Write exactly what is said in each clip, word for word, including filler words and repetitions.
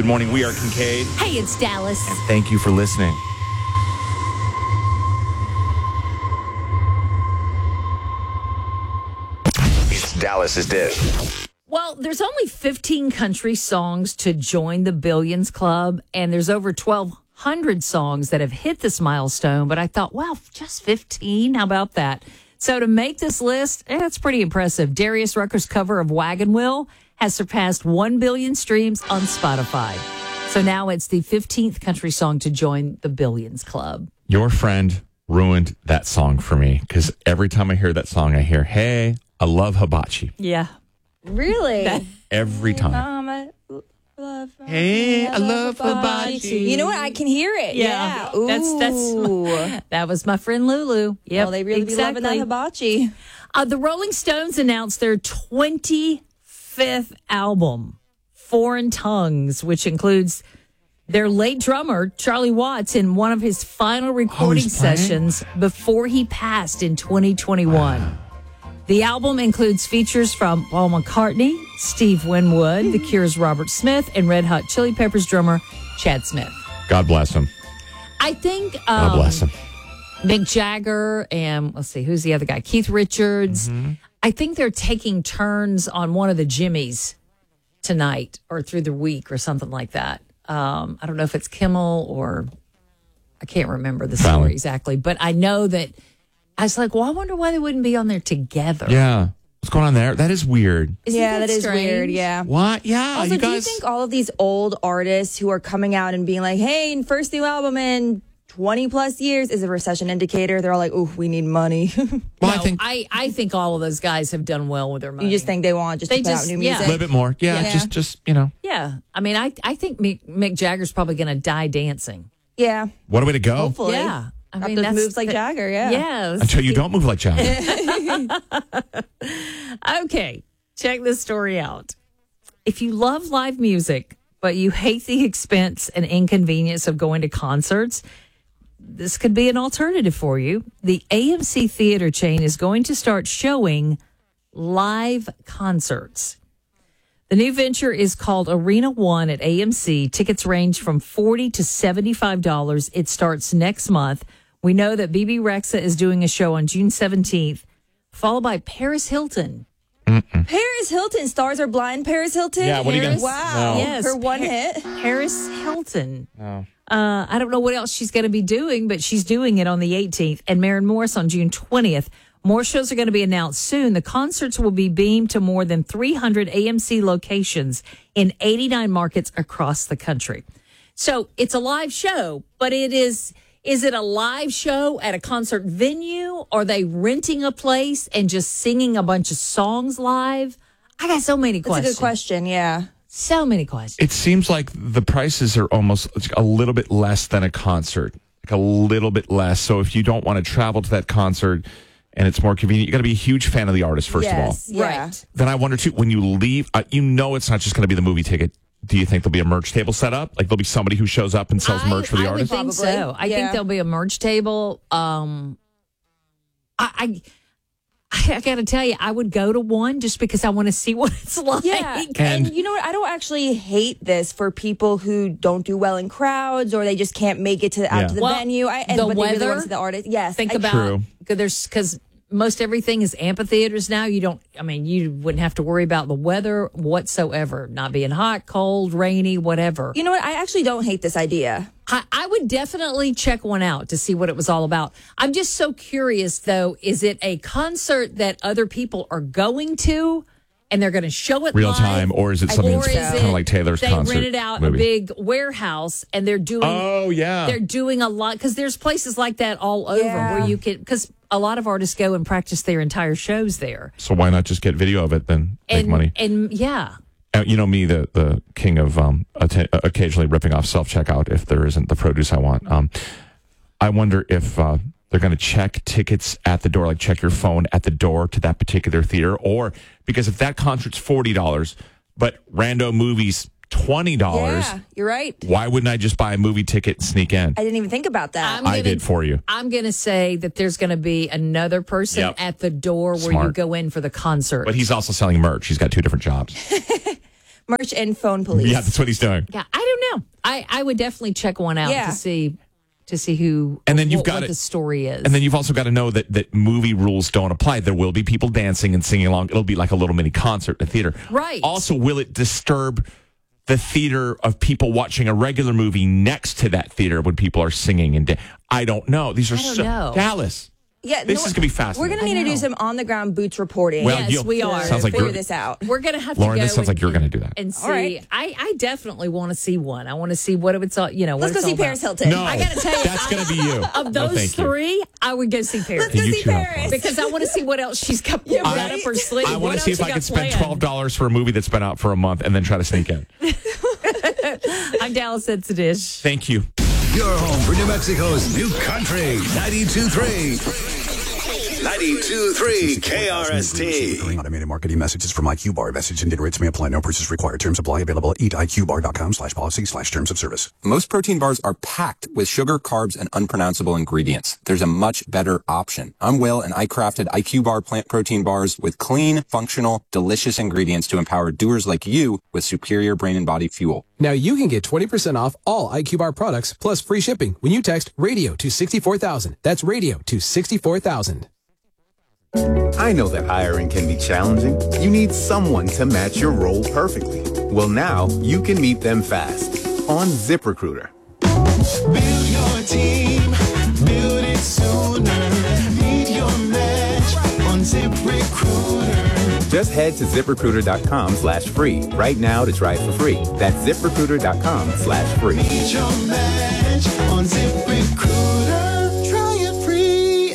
Good morning. We are Kincaid. Hey, it's Dallas. And thank you for listening. It's Dallas's Dish. Well, there's only fifteen country songs to join the Billions Club, and there's over twelve hundred songs that have hit this milestone. But I thought, wow, just fifteen? How about that? So to make this list, eh, that's pretty impressive. Darius Rucker's cover of Wagon Wheel has surpassed one billion streams on Spotify. So now it's the fifteenth country song to join the Billions Club. Your friend ruined that song for me because every time I hear that song, I hear, hey, I love hibachi. Yeah. Really? That- Every time. Mama, love, Hey, I love hibachi. You know what? I can hear it. Yeah. Ooh. That's, that's, that was my friend Lulu. Yep, Well, they really be loving that hibachi. Uh, the Rolling Stones announced their twenty-fifth album, Foreign Tongues, which includes their late drummer, Charlie Watts, in one of his final recording he's playing? sessions before he passed in twenty twenty-one. The album includes features from Paul McCartney, Steve Winwood, The Cure's Robert Smith, and Red Hot Chili Peppers drummer Chad Smith. God bless him. I think God um, bless him. Mick Jagger and let's see, who's the other guy? Keith Richards. Mm-hmm. I think they're taking turns on one of the Jimmys tonight or through the week or something like that. Um, I don't know if it's Kimmel or I can't remember the story Fallon. exactly, but I know that I was like, well, I wonder why they wouldn't be on there together. Yeah. What's going on there? That is weird. Isn't yeah, that is strange? weird. Yeah. What? Yeah. Also, you do you guys. think all of these old artists who are coming out and being like, hey, first new album in twenty plus years is a recession indicator? They're all like, ooh, we need money. well, No, I think I, I think all of those guys have done well with their money. You just think they want just They to put just- out new yeah. a music? little bit more. Yeah, Yeah. Just, just you know. Yeah. I mean, I, I think Mick, Mick Jagger's probably going to die dancing. Yeah. What a way to go. Hopefully. Yeah. I Got mean, those that's moves like the- Jagger, yeah. Yes. Until you don't move like Jagger. Okay, check this story out. If you love live music, but you hate the expense and inconvenience of going to concerts, this could be an alternative for you. The A M C theater chain is going to start showing live concerts. The new venture is called Arena One at A M C. Tickets range from forty dollars to seventy-five dollars. It starts next month. We know that B B Rexa is doing a show on June seventeenth, followed by Paris Hilton. Paris Hilton. Stars are blind. Paris Hilton. Yeah, what are you gonna- Wow. No. Yes. Her one hit. Paris Hilton. Oh. Uh, I don't know what else she's going to be doing, but she's doing it on the eighteenth. And Maren Morris on June twentieth. More shows are going to be announced soon. The concerts will be beamed to more than three hundred A M C locations in eighty-nine markets across the country. So it's a live show, but it is, is it a live show at a concert venue? Are they renting a place and just singing a bunch of songs live? I got so many That's questions. a good question, yeah. So many questions. It seems like the prices are almost a little bit less than a concert, like a little bit less. So if you don't want to travel to that concert and it's more convenient, you got to be a huge fan of the artist, first yes, of all. yeah. Right. Then I wonder, too, when you leave, uh, you know it's not just going to be the movie ticket. Do you think there'll be a merch table set up? Like there'll be somebody who shows up and sells I- merch for the I artist? would think Probably. so. I Yeah. think there'll be a merch table. Um, I, I, I got to tell you, I would go to one just because I want to see what it's like. Yeah, And- and, you know what? I don't actually hate this for people who don't do well in crowds or they just can't make it to out Yeah. to the Well, venue. I, and the but they really weather, want to see the artist. Yes, Think I- about True. because there's because most everything is amphitheaters now. You don't. I mean, you wouldn't have to worry about the weather whatsoever. Not being hot, cold, rainy, whatever. You know what? I actually don't hate this idea. I, I would definitely check one out to see what it was all about. I'm just so curious, though. Is it a concert that other people are going to and they're going to show it Real live? time, or is it something Or that's is kind of it like Taylor's they concert? rented out movie? a big warehouse and they're doing Oh, yeah. they're doing a lot because there's places like that all over Yeah. where you can because a lot of artists go and practice their entire shows there. So why not just get video of it, then make And money? and yeah. Uh, you know me, the, the king of um, att- occasionally ripping off self-checkout if there isn't the produce I want. Um, I wonder if uh, they're going to check tickets at the door, like check your phone at the door to that particular theater. Or because if that concert's forty dollars, but rando movies twenty dollars, Yeah, you're right. why wouldn't I just buy a movie ticket and sneak in? I didn't even think about that. I'm I gonna- did for you. I'm going to say that there's going to be another person Yep. at the door where you Smart. go in for the concert. But he's also selling merch. He's got two different jobs. merch and phone police. Yeah, that's what he's doing. Yeah, I don't know. I, I would definitely check one out Yeah. to see to see who And then you've what, got what it- the story is. And then you've also got to know that, that movie rules don't apply. There will be people dancing and singing along. It'll be like a little mini concert in the theater. Right. Also, will it disturb the theater of people watching a regular movie next to that theater when people are singing? And da- I don't know. These are I don't so know. Dallas. Yeah, This no, is gonna be We're fascinating. going to need I to do know. some on the ground boots reporting. Well, Yes, you'll- we are. Sounds like figure you're- this out. We're gonna have Lauren, to go. this sounds like and- you're going to do that. And see, All right. I, I definitely want to see one. I want to see what it's all. You know, Let's what go it's see all Paris about. Hilton. No, I gotta tell you, that's going to be you. Of No, those thank you. three, I would go see Paris Let's go You see two have Paris. fun. because I want to see what else she's got pulled Yeah, out right? up her sleeve. I What want to else see if she I got can spend planned? twelve dollars for a movie that's been out for a month and then try to sneak in. I'm Dallas Dish. Thank you. Your home for New Mexico's new country, ninety-two point three. ninety-two point three K R S T. Automated marketing messages from iQBar. Message and data rates may apply. No purchase required. Terms apply. Available at eat I Q bar dot com slash policy slash terms of service. Most protein bars are packed with sugar, carbs, and unpronounceable ingredients. There's a much better option. I'm Will, and I crafted iQBar plant protein bars with clean, functional, delicious ingredients to empower doers like you with superior brain and body fuel. Now you can get twenty percent off all iQBar products plus free shipping when you text radio to sixty-four thousand. That's radio to sixty-four thousand. I know that hiring can be challenging. You need someone to match your role perfectly. Well, now you can meet them fast on ZipRecruiter. Build your team, build it sooner. Meet your match on ZipRecruiter. Just head to ZipRecruiter.com slash free right now to try it for free. That's ZipRecruiter.com slash free. Meet your match on ZipRecruiter. Try it free.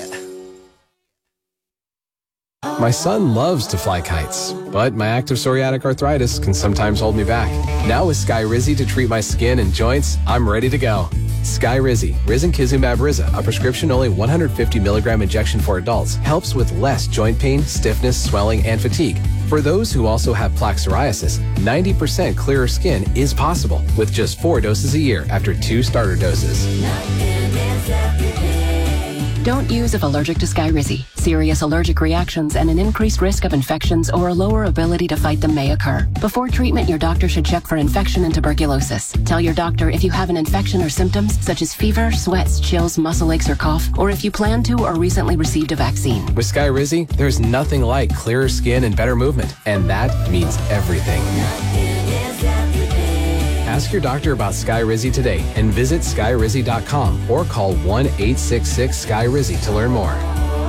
My son loves to fly kites, but my active psoriatic arthritis can sometimes hold me back. Now with Skyrizi to treat my skin and joints, I'm ready to go. Skyrizi, Risankizumab Riza, a prescription-only one hundred fifty milligram injection for adults, helps with less joint pain, stiffness, swelling, and fatigue. For those who also have plaque psoriasis, ninety percent clearer skin is possible with just four doses a year after two starter doses. Don't use if allergic to Skyrizi. Serious allergic reactions and an increased risk of infections or a lower ability to fight them may occur. Before treatment, your doctor should check for infection and tuberculosis. Tell your doctor if you have an infection or symptoms such as fever, sweats, chills, muscle aches, or cough, or if you plan to or recently received a vaccine. With Skyrizi, there's nothing like clearer skin and better movement, and that means everything. Ask your doctor about Skyrizi today and visit Skyrizi dot com or call one eight six six Sky Rizzy to learn more.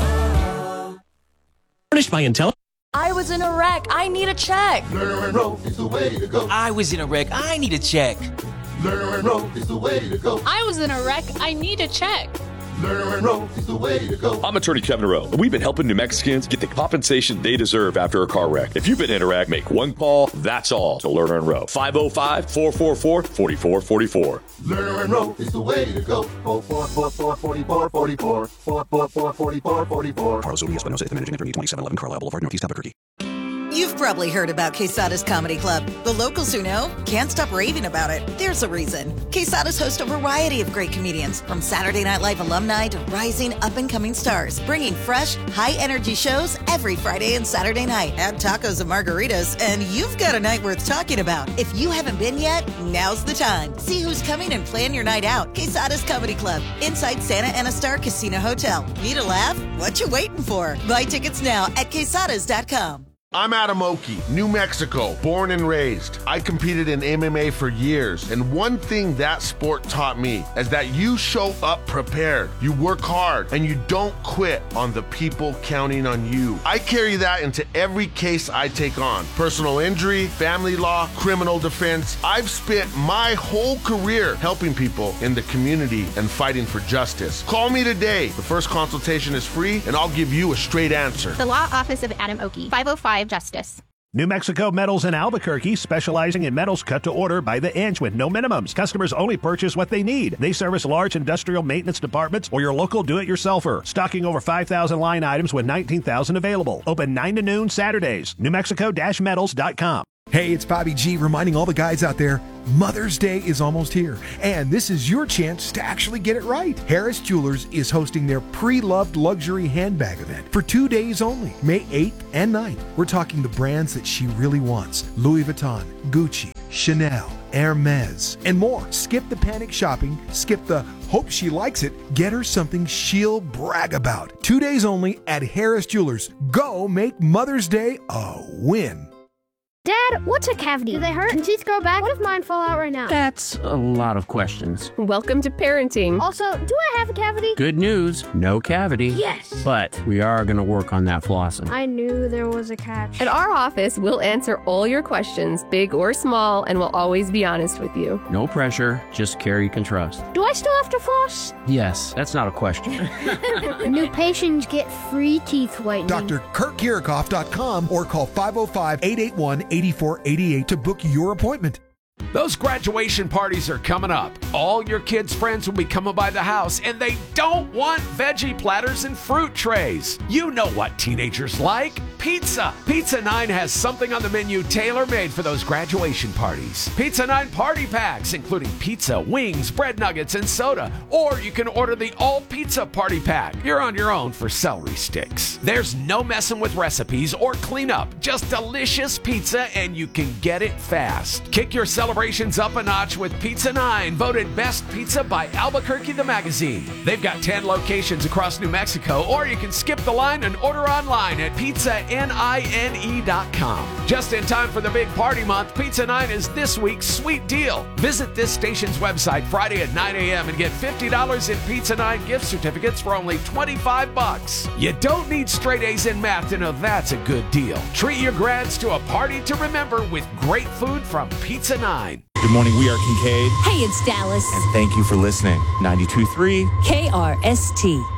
Furnished by Intel. I was in a wreck. I need a check. Lerner and Rowe is the way to go. I was in a wreck. I need a check. Lerner and Rowe is the way to go. I was in a wreck. I need a check. Lerner and Rowe is the way to go. I'm attorney Kevin Rowe, and we've been helping New Mexicans get the compensation they deserve after a car wreck. If you've been in a wreck, make one call. That's all to Lerner and Rowe. five oh five, four four four, four four four four. Lerner and Rowe is the way to go. four four four, four four four, four four. four four four, four four four four. Carlos Zodi Espinosa, eighth Managing Editor, twenty-seven eleven Carlisle Boulevard, Northeast Albuquerque. You've probably heard about Quesada's Comedy Club. The locals who know can't stop raving about it. There's a reason. Quesada's host a variety of great comedians, from Saturday Night Live alumni to rising up-and-coming stars, bringing fresh, high-energy shows every Friday and Saturday night. Add tacos and margaritas, and you've got a night worth talking about. If you haven't been yet, now's the time. See who's coming and plan your night out. Quesada's Comedy Club, inside Santa Ana Star Casino Hotel. Need a laugh? What you waiting for? Buy tickets now at quesadas dot com. I'm Adam Oki, New Mexico, born and raised. I competed in M M A for years, and one thing that sport taught me is that you show up prepared, you work hard, and you don't quit on the people counting on you. I carry that into every case I take on. Personal injury, family law, criminal defense. I've spent my whole career helping people in the community and fighting for justice. Call me today. The first consultation is free, and I'll give you a straight answer. The Law Office of Adam Oki, five oh five Justice. New Mexico Metals in Albuquerque, specializing in metals cut to order by the inch with no minimums. Customers only purchase what they need. They service large industrial maintenance departments or your local do-it-yourselfer. Stocking over five thousand line items with nineteen thousand available. Open nine to noon Saturdays. New Mexico Metals dot com. Hey, it's Bobby G reminding all the guys out there, Mother's Day is almost here, and this is your chance to actually get it right. Harris Jewelers is hosting their pre-loved luxury handbag event for two days only, May eighth and ninth. We're talking the brands that she really wants: Louis Vuitton, Gucci, Chanel, Hermes, and more. Skip the panic shopping, skip the hope she likes it, get her something she'll brag about. Two days only at Harris Jewelers. Go make Mother's Day a win. Dad, what's a cavity? Do they hurt? Can teeth grow back? What if mine fall out right now? That's a lot of questions. Welcome to parenting. Also, do I have a cavity? Good news, no cavity. Yes! But we are going to work on that flossing. I knew there was a catch. At our office, we'll answer all your questions, big or small, and we'll always be honest with you. No pressure, just care you can trust. Do I still have to floss? Yes, that's not a question. New patients get free teeth whitening. Doctor Kurt Kirikoff dot com or call five oh five, eight eight one, eight four eight eight to book your appointment. Those graduation parties are coming up. All your kids' friends will be coming by the house, and they don't want veggie platters and fruit trays. You know what teenagers like. Pizza. Pizza nine has something on the menu tailor-made for those graduation parties. Pizza nine party packs, including pizza, wings, bread nuggets, and soda. Or you can order the all-pizza party pack. You're on your own for celery sticks. There's no messing with recipes or cleanup. Just delicious pizza, and you can get it fast. Kick your celebrations up a notch with Pizza nine, voted best pizza by Albuquerque the Magazine. They've got ten locations across New Mexico, or you can skip the line and order online at pizza nine dot com. Just in time for the big party month, Pizza nine is this week's sweet deal. Visit this station's website Friday at nine a.m. and get fifty dollars in Pizza nine gift certificates for only twenty-five bucks. You don't need straight A's in math to know that's a good deal. Treat your grads to a party to remember with great food from Pizza nine. Good morning, we are Kincaid. Hey, it's Dallas. And thank you for listening. ninety-two point three K R S T.